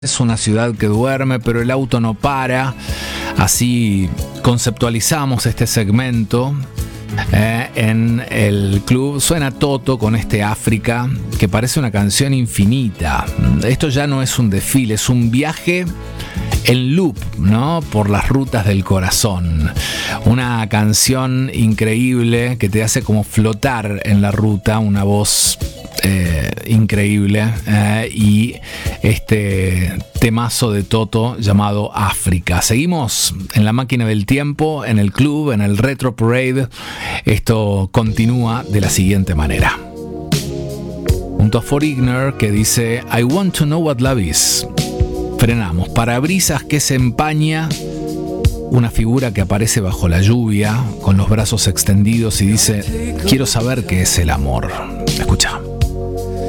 Es una ciudad que duerme, pero el auto no para. Así conceptualizamos este segmento. En el club suena Toto con este África, que parece una canción infinita. Esto ya no es un desfile, es un viaje en loop, ¿no? Por las rutas del corazón. Una canción increíble que te hace como flotar en la ruta, una voz increíble, y este temazo de Toto llamado África. Seguimos en la máquina del tiempo, en el club, en el Retro Parade. Esto continúa de la siguiente manera. Junto a Foreigner, que dice I want to know what love is. Frenamos. Parabrisas que se empaña. Una figura que aparece bajo la lluvia, con los brazos extendidos y dice quiero saber qué es el amor. Escucha.